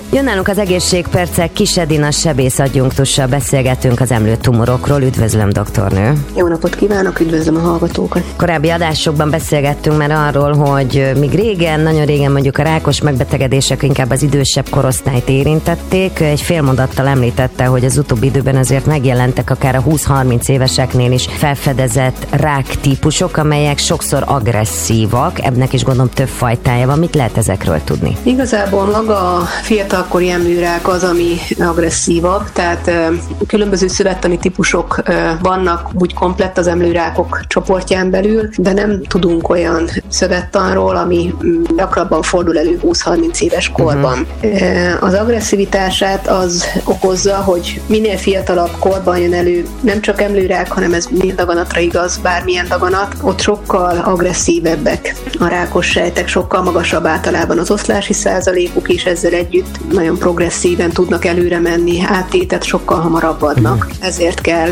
Jön nálunk az Egészségpercek, Kis Edina sebész adjunktussal beszélgetünk az emlőtumorokról. Üdvözlöm, doktornő! Jó napot kívánok, üdvözlöm a hallgatókat! Korábbi adásokban beszélgettünk már arról, hogy míg régen, nagyon régen mondjuk a rákos megbetegedések inkább az idősebb korosztályt érintették, egy fél mondattal említette, hogy az utóbbi időben azért megjelentek akár a 20-30 éveseknél is felfedezett ráktípusok, amelyek sokszor agresszívak, ebnek is gondolom több fajtája van. Mit lehet ezekről tudni? Igazából maga a fiatalkori emlőrák az, ami agresszívabb, tehát különböző szövettani típusok vannak úgy komplett az emlőrákok csoportján belül, de nem tudunk olyan szövettanról, ami gyakrabban fordul elő 20-30 éves korban. Az agresszivitását az okozza, hogy minél fiatalabb korban jön elő, nem csak emlőrák, hanem ez minden daganatra igaz, bármilyen daganat, ott sokkal agresszívebbek a rákos sejtek, sokkal magasabb általában az oszlási százalékuk, és ezzel együtt nagyon progresszíven tudnak előre menni, áttétet sokkal hamarabb adnak. Ezért kell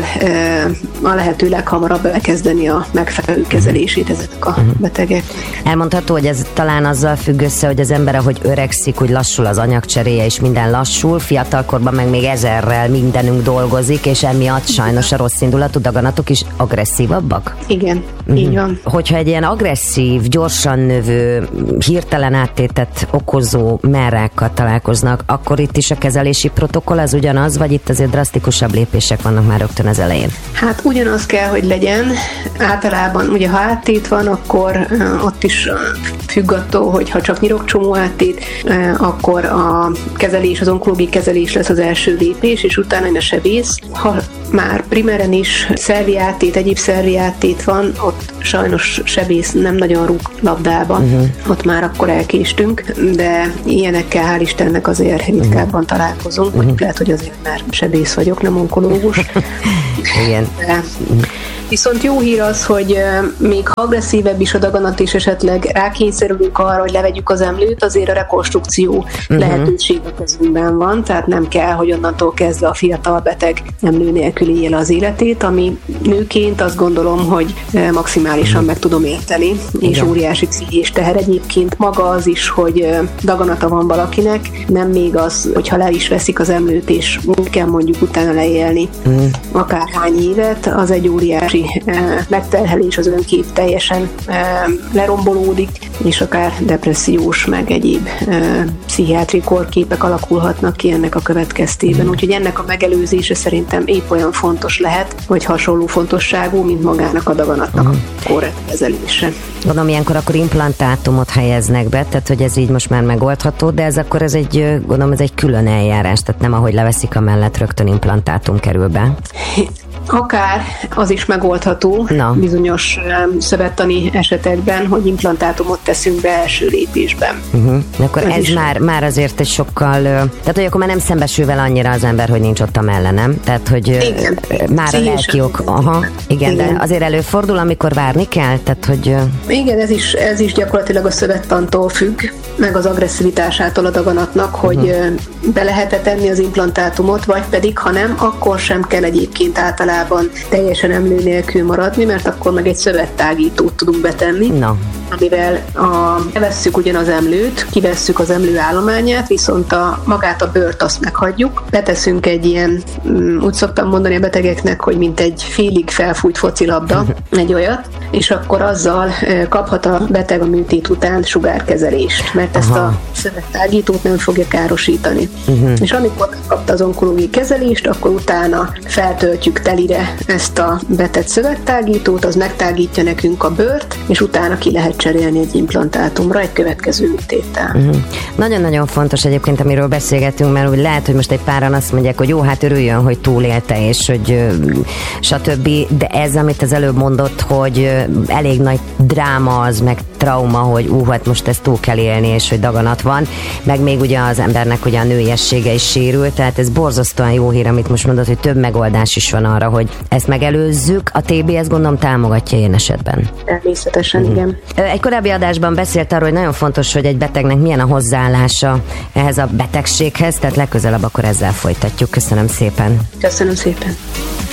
a lehető leghamarabb elkezdeni a megfelelő kezelését ezeknek a betegek. Elmondható, hogy ez talán azzal függ össze, hogy az ember, ahogy öregszik, úgy lassul az anyagcseréje, és minden lassul, fiatalkorban meg még ezerrel mindenünk dolgozik, és emiatt sajnos a rossz indulatú daganatok is agresszívabbak? Igen, így van. Hogyha egy ilyen agresszív, gyorsan növő, hirtelen áttétet okozó mellrákkal találkoznak, akkor itt is a kezelési protokoll az ugyanaz, vagy itt azért drasztikusabb lépések vannak már rögtön az elején? Hát ugyanaz kell, hogy legyen. Általában ugye ha áttét van, akkor ott is függ attól, hogy ha csak nyirokcsomó áttét, akkor a kezelés, az onkológiai kezelés lesz az első lépés, és utána jön a sebész. Ha már primeren is szervi áttét, egyéb szervi áttét van, ott sajnos sebész nem nagyon rúg labdába, ott már akkor elkéstünk, de ilyenekkel hál' Istennek azért ritkábban találkozunk, vagy lehet, hogy azért már sebész vagyok, nem onkológus. Igen. Viszont jó hír az, hogy még ha agresszívebb is a daganat, és esetleg rákényszerülünk arra, hogy levegyük az emlőt, azért a rekonstrukció lehetőség a kezünkben van, tehát nem kell, hogy onnantól kezdve a fiatal beteg emlő nélkül élje az életét, ami nőként azt gondolom, hogy maximálisan meg tudom érteni, és óriási pszichés teher. Egyébként maga az is, hogy daganata van valakinek, nem még az, hogyha le is veszik az emlőt, és úgy kell mondjuk utána leélni akárhány évet, az egy óriási megterhelés, az önkép teljesen lerombolódik, és akár depressziós, meg egyéb pszichiátri kórképek alakulhatnak ki ennek a következtében. Úgyhogy ennek a megelőzése szerintem épp olyan fontos lehet, vagy hasonló fontosságú, mint magának a daganatnak a korrekt kezelése. Gondolom, ilyenkor akkor implantátumot helyeznek be, tehát hogy ez így most már megoldható, de ez akkor ez egy külön eljárás, tehát nem ahogy leveszik a mellett, rögtön implantátum kerül be. Akár az is megoldható bizonyos szövettani esetekben, hogy implantátumot teszünk be első lépésben. Akkor ez már azért egy sokkal, tehát hogy akkor már nem szembesül vele annyira az ember, hogy nincs ott a melle, nem? Tehát, hogy igen, már a lelki ok. Igen, de azért előfordul, amikor várni kell? Tehát, hogy... Igen, ez is gyakorlatilag a szövettantól függ, meg az agresszivitásától a daganatnak, hogy be lehet tenni az implantátumot, vagy pedig, ha nem, akkor sem kell egyébként általában teljesen emlő nélkül maradni, mert akkor meg egy szövettágítót tudunk betenni, amivel levesszük ugyan az emlőt, kivesszük az emlő állományát, viszont magát a bőrt azt meghagyjuk, beteszünk egy ilyen, úgy szoktam mondani a betegeknek, hogy mint egy félig felfújt focilabda, egy olyat, és akkor azzal kaphat a beteg a műtét után sugárkezelést, mert ezt a szövettágítót nem fogja károsítani. És amikor kapta az onkológiai kezelést, akkor utána feltöltjük telire ezt a betett szövettágítót, az megtágítja nekünk a bőrt, és utána ki lehet cserélni egy implantátumra egy következő műtéttel. Nagyon-nagyon fontos egyébként, amiről beszélgetünk, mert úgy lehet, hogy most egy páran azt mondják, hogy jó, hát örüljön, hogy túlélte, és hogy stb. De ez, amit az előbb mondott, hogy elég nagy dráma az, meg trauma, hogy hát most ezt túl kell élni, és hogy daganat van, meg még ugye az embernek ugye a nőiessége is sérül, tehát ez borzasztóan jó hír, amit most mondod, hogy több megoldás is van arra, hogy ezt megelőzzük. A TB ezt gondolom támogatja ilyen esetben. Természetesen, igen. Egy korábbi adásban beszélt arról, hogy nagyon fontos, hogy egy betegnek milyen a hozzáállása ehhez a betegséghez, tehát legközelebb akkor ezzel folytatjuk. Köszönöm szépen. Köszönöm szépen.